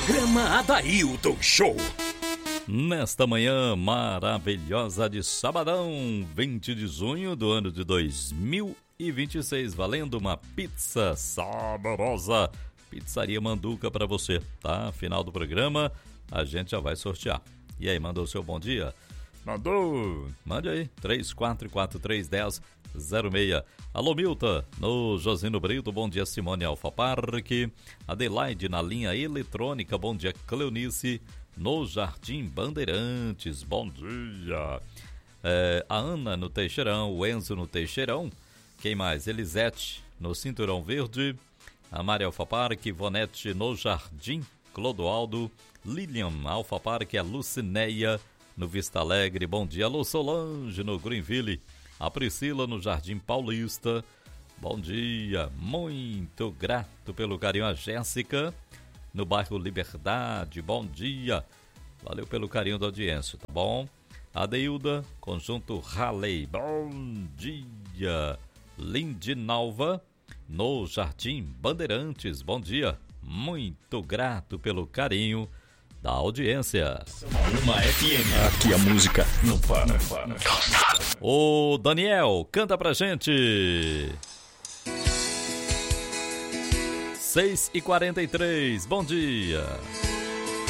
Programa Adailton Show. Nesta manhã maravilhosa de sabadão, 20 de junho do ano de 2026, valendo uma pizza saborosa, Pizzaria Manduca para você, tá? Final do programa, a gente já vai sortear. E aí, mandou o seu bom dia? Mandou! Mande aí, 34431006. Alô, Milton, no Josino Brito, bom dia, Simone Alfa Parque. Adelaide, na linha eletrônica, bom dia, Cleonice, no Jardim Bandeirantes, bom dia. A Ana no Teixeirão, o Enzo no Teixeirão. Quem mais? Elisete, no Cinturão Verde. A Maria Alfa Parque, Ivonete, no Jardim Clodoaldo. Lilian Alfa Parque, a Lucineia, no Vista Alegre, bom dia. Alô, Solange, no Greenville. A Priscila, no Jardim Paulista, bom dia. Muito grato pelo carinho. A Jéssica, no bairro Liberdade, bom dia. Valeu pelo carinho da audiência, tá bom? A Deilda, Conjunto Raleigh, bom dia. Lindinalva, no Jardim Bandeirantes, bom dia. Muito grato pelo carinho da audiência. Uma FM. Aqui a música não para. Ô Daniel, canta pra gente. 6h43, bom dia.